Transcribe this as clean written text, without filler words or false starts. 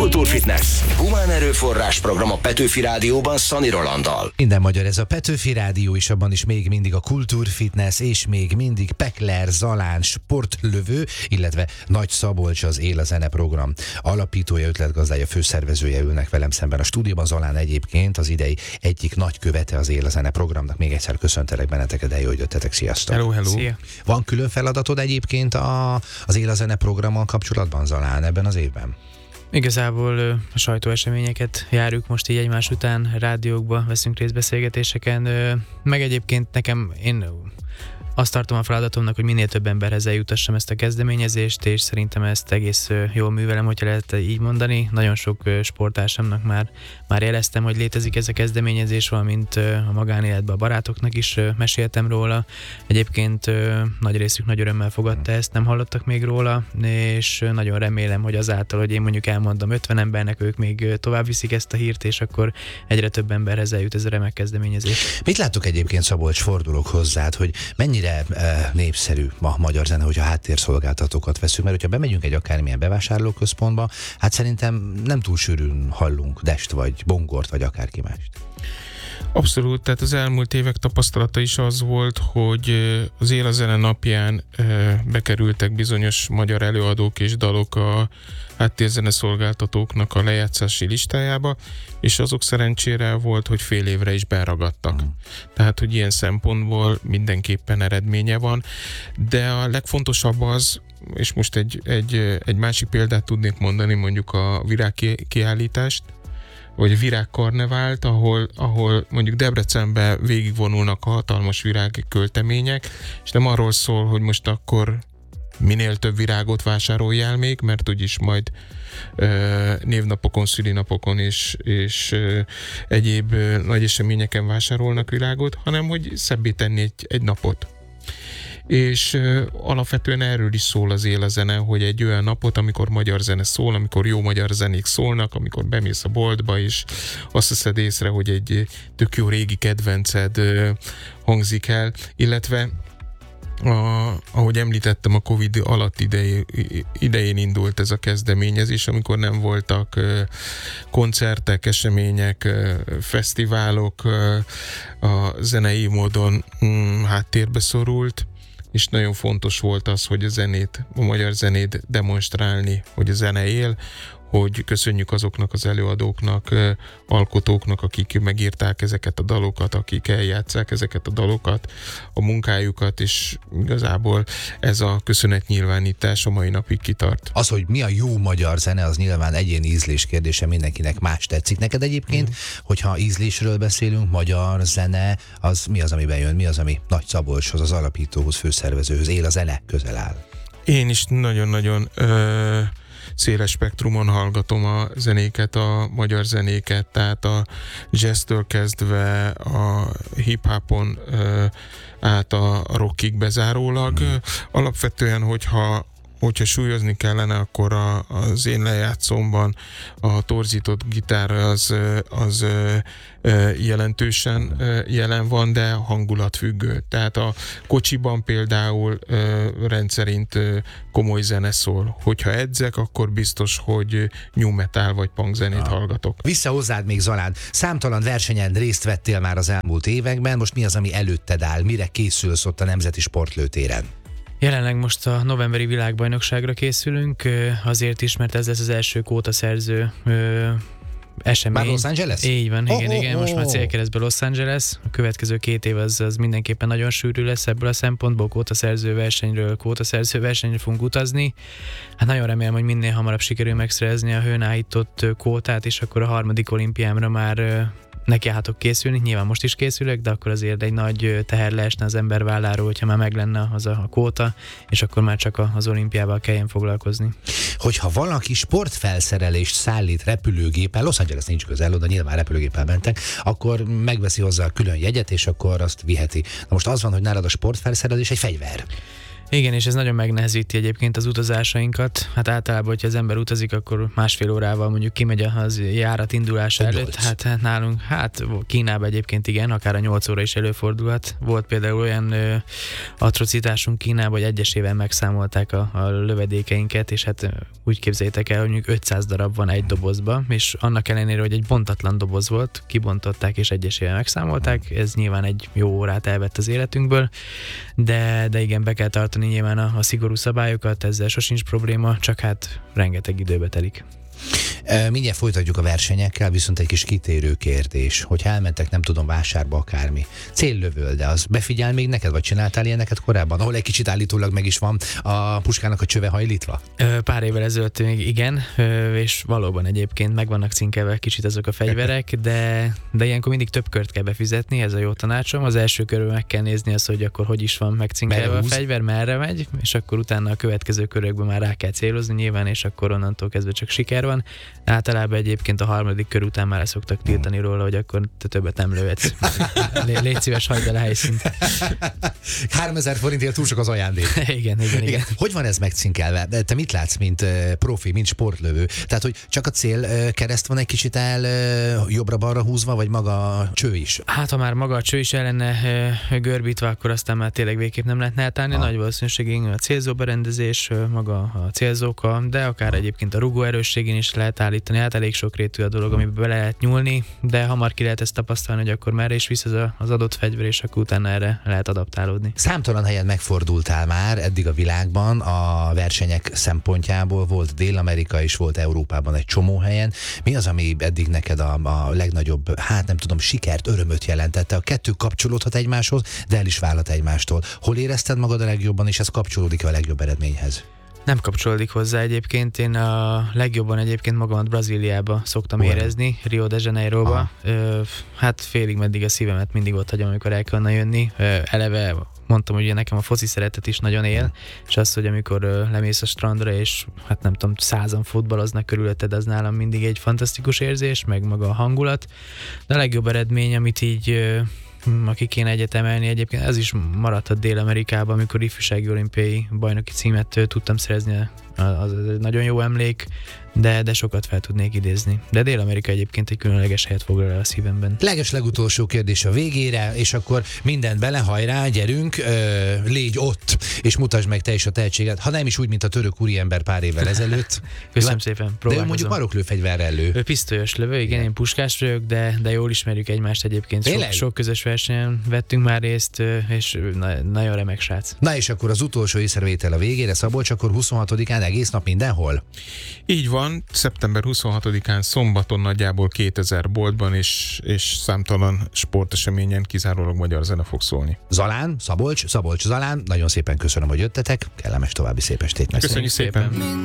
Kultúrfitness. Humán erőforrás program a Petőfi Rádióban Szani Rolanddal. Minden magyar, ez a Petőfi Rádió, és abban is még mindig a Kultúrfitness, és még mindig Pekler Zalán sportlövő, illetve Nagy Szabolcs az Él a Zene program alapítója, ötletgazdája, főszervezője ülnek velem szemben a stúdióban. Zalán egyébként az idei egyik nagykövete az Él a Zene programnak. Még egyszer köszöntelek benneteket, de jó, hogy jöttetek. Sziasztok! Hello, hello! Szia. Van külön feladatod egyébként az Él a Zene programmal kapcsolatban, Zalán, ebben az évben? Igazából a sajtóeseményeket járjuk most így egymás után, rádiókba veszünk részt beszélgetéseken, meg egyébként én azt tartom a feladatomnak, hogy minél több emberhez eljutassam ezt a kezdeményezést, és szerintem ezt egész jól művelem, hogyha lehet így mondani. Nagyon sok sporttársamnak már jeleztem, hogy létezik ez a kezdeményezés, valamint a magánéletben a barátoknak is meséltem róla. Egyébként nagy részük nagy örömmel fogadta ezt, nem hallottak még róla, és nagyon remélem, hogy azáltal, hogy én mondjuk elmondom 50 embernek, ők még tovább viszik ezt a hírt, és akkor egyre több emberhez eljut ez a remek kezdeményezés. Mit láttok egyébként, Szabolcs, fordulok hozzád, hogy mennyire népszerű a magyar zene, hogyha háttérszolgáltatókat veszünk, mert hogyha bemegyünk egy akármilyen bevásárlóközpontba, hát szerintem nem túl sűrűn hallunk dest, vagy bongort, vagy akárki mást. Abszolút, tehát az elmúlt évek tapasztalata is az volt, hogy az Él a Zene napján bekerültek bizonyos magyar előadók és dalok a háttérzene szolgáltatóknak a lejátszási listájába, és azok szerencsére volt, hogy fél évre is beragadtak. Tehát, hogy ilyen szempontból mindenképpen eredménye van, de a legfontosabb az, és most egy másik példát tudnék mondani, mondjuk a virágkiállítást, vagy a virágkarnevált, ahol mondjuk Debrecenbe végigvonulnak a hatalmas virágköltemények, és nem arról szól, hogy most akkor minél több virágot vásároljál még, mert úgyis majd névnapokon, szülinapokon és egyéb nagy eseményeken vásárolnak virágot, hanem hogy szebbé tenni egy napot. És alapvetően erről is szól az Él a Zene, hogy egy olyan napot, amikor magyar zene szól, amikor jó magyar zenék szólnak, amikor bemész a boltba, és azt veszed észre, hogy egy tök jó régi kedvenced hangzik el, illetve ahogy említettem, a Covid alatt idején indult ez a kezdeményezés, amikor nem voltak koncertek, események, fesztiválok, a zenei módon háttérbe szorult, és nagyon fontos volt az, hogy a magyar zenét demonstrálni, hogy a zene él, hogy köszönjük azoknak az előadóknak, alkotóknak, akik megírták ezeket a dalokat, akik eljátszák ezeket a dalokat, a munkájukat, és igazából ez a köszönetnyilvánítás a mai napig kitart. Az, hogy mi a jó magyar zene, az nyilván egyéni ízlés kérdése, mindenkinek más tetszik. Neked egyébként, hogyha ízlésről beszélünk, magyar zene, az mi az, amiben jön? Mi az, ami Nagy Szabolcshoz, az alapítóhoz, főszervezőhöz, Él a Zene közel áll? Én is nagyon-nagyon széles spektrumon hallgatom a zenéket, a magyar zenéket, tehát a jazztől kezdve a hip-hopon át a rockig bezárólag. Alapvetően, hogyha súlyozni kellene, akkor az én lejátszomban a torzított gitár az jelentősen jelen van, de hangulatfüggő. Tehát a kocsiban például rendszerint komoly zene szól. Hogyha edzek, akkor biztos, hogy new metal vagy punk zenét hallgatok. Vissza hozzád még, Zalán. Számtalan versenyen részt vettél már az elmúlt években, most mi az, ami előtted áll? Mire készülsz ott a Nemzeti Sportlőtéren? Jelenleg most a novemberi világbajnokságra készülünk, azért is, mert ez lesz az első kvótaszerző esemény. Már Los Angeles? Így van, igen. Most már célkeresztben Los Angeles. A következő 2 év az mindenképpen nagyon sűrű lesz ebből a szempontból. Kvótaszerző versenyről fogunk utazni. Hát nagyon remélem, hogy minél hamarabb sikerül megszerezni a hőn állított kvótát, és akkor a 3. olimpiámra már nekiállhatok készülni. Nyilván most is készülök, de akkor azért egy nagy teher leesne az ember válláról, hogyha már meg lenne az a kvóta, és akkor már csak az olimpiával kelljen foglalkozni. Hogyha valaki sportfelszerelést szállít repülőgéppel, Los Angeles nincs közel, oda nyilván repülőgéppel mentek, akkor megveszi hozzá a külön jegyet, és akkor azt viheti. Na most az van, hogy nálad a sportfelszerelés egy fegyver. Igen, és ez nagyon megnehezíti egyébként az utazásainkat. Hát általában, hogyha az ember utazik, akkor másfél órával mondjuk kimegy az járat indulása előtt. Hát nálunk, Kínában egyébként igen, akár a 8 óra is előfordulhat. Volt például olyan atrocitásunk Kínában, hogy egyesével megszámolták a lövedékeinket, és hát úgy képzeljétek el, hogy mondjuk 500 darab van egy dobozba, és annak ellenére, hogy egy bontatlan doboz volt, kibontották és egyesével megszámolták, ez nyilván egy jó órát elvett az életünkből, de igen, be kell tartani nyilván a szigorú szabályokat, ezzel sosincs probléma, csak hát rengeteg időbe telik. Mindjárt folytatjuk a versenyekkel, viszont egy kis kitérő kérdés, hogy elmentek, nem tudom, vásárba akármi. Céllövöl, de az befigyel még neked, vagy csináltál ilyeneket korábban? Ahol egy kicsit állítólag meg is van a puskának a csöve hajlítva? Pár évvel ezelőtt még igen, és valóban egyébként meg vannak cinkelve kicsit azok a fegyverek, de ilyenkor mindig több kört kell befizetni, ez a jó tanácsom. Az első körben meg kell nézni azt, hogy akkor hogy is van megcinkelve a fegyver, merre megy, és akkor utána a következő körökben már rá kell célozni nyilván, és akkor onnantól kezdve csak siker van. Általában egyébként a harmadik kör után már szoktak tiltani róla, hogy akkor te többet nem lőhetsz. Légy szíves, hagyd el a helyszínt. 3000 forintért túl sok az ajándék. Igen. Hogy van ez megcinkelve? Te mit látsz, mint profi, mint sportlövő? Tehát, hogy csak a cél kereszt van egy kicsit jobbra-balra húzva, vagy maga a cső is? Hát, ha már maga a cső is el lenne görbítve, akkor aztán már tényleg végképp nem lehetne eltárni. Nagy valószínűség a célzóberendezés, maga a célzóka, de akár egyébként a rugó erősségén is lehet állítani. Hát elég sokrétű a dolog, amiben be lehet nyúlni, de hamar ki lehet ezt tapasztalni, hogy akkor merre is visz az adott fegyver, és akkor utána erre lehet adaptálódni. Számtalan helyen megfordultál már eddig a világban a versenyek szempontjából, volt Dél-Amerika és volt Európában egy csomó helyen. Mi az, ami eddig neked a legnagyobb, hát nem tudom, sikert, örömöt jelentette? A kettő kapcsolódhat egymáshoz, de el is válhat egymástól. Hol érezted magad a legjobban, és ez kapcsolódik a legjobb eredményhez? Nem kapcsolódik hozzá egyébként. Én a legjobban egyébként magamat Brazíliába szoktam érezni, Rio de Janeiroba. Hát félig meddig a szívemet mindig ott hagyom, amikor el kellene jönni. Eleve mondtam, hogy nekem a foci szeretet is nagyon él, és az, hogy amikor lemész a strandra, és hát nem tudom, 100-an futballoznak körülötted, az nálam mindig egy fantasztikus érzés, meg maga a hangulat. De a legjobb eredmény, amit így aki kéne egyet emelni egyébként, ez is maradhat Dél-Amerikában, amikor ifjúsági olimpiai bajnoki címet tudtam szerezni, az egy nagyon jó emlék, de sokat fel tudnék idézni. De Dél-Amerika egyébként egy különleges helyet foglal el a szívemben. Legutolsó kérdés a végére, és akkor mindent bele, hajrá, gyerünk, légy ott, és mutasd meg te is a tehetséget, ha nem is úgy, mint a török úriember pár évvel ezelőtt. Köszönöm szépen, próbálkozom. De ő mondjuk maroklőfegyverrel lő. Ő pisztolyos lövő, igen, én puskás vagyok, de jól ismerjük egymást egyébként. Sok közös versenyen vettünk már részt, és nagyon remek srác. Na és akkor az utolsó észrevétel a végére, Szabolcs, akkor 26-án egész nap mindenhol? Így van, szeptember 26-án szombaton nagyjából 2000 boltban és számtalan sporteseményen kizárólag magyar zene fog szólni. Zalán, Szabolcs Zalán, nagyon szépen köszönöm, hogy jöttetek, kellemes további szép estét. Köszönjük szépen.